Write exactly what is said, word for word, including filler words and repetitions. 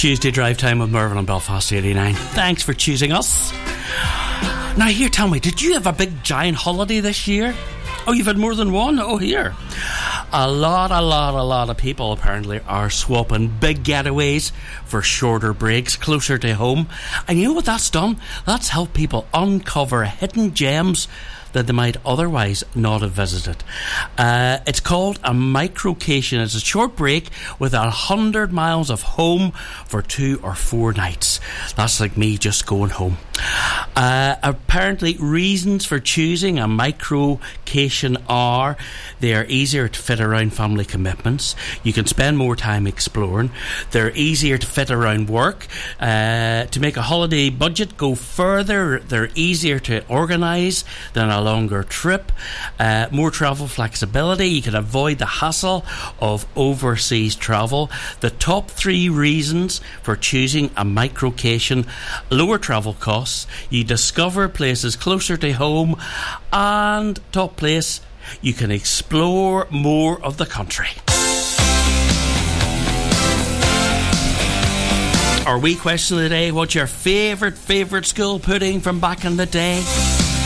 Tuesday drive time with Mervyn on Belfast eighty-nine. Thanks for choosing us. Now here, tell me, did you have a big giant holiday this year? Oh, you've had more than one? Oh, here. A lot, a lot, a lot of people apparently are swapping big getaways for shorter breaks closer to home. And you know what that's done? That's helped people uncover hidden gems that they might otherwise not have visited. Uh, it's called a microcation. It's a short break with a hundred miles of home for two or four nights. That's like me just going home. Uh, apparently, reasons for choosing a microcation are they are easier to fit around family commitments. You can spend more time exploring. They're easier to fit around work. Uh, to make a holiday budget go further, they're easier to organise than a longer trip. Uh, more travel flexibility. You can avoid the hassle of overseas travel. The top three reasons for choosing a microcation: lower travel costs, you discover places closer to home, and top place, you can explore more of the country. Our wee question of the day: what's your favourite, favourite school pudding from back in the day?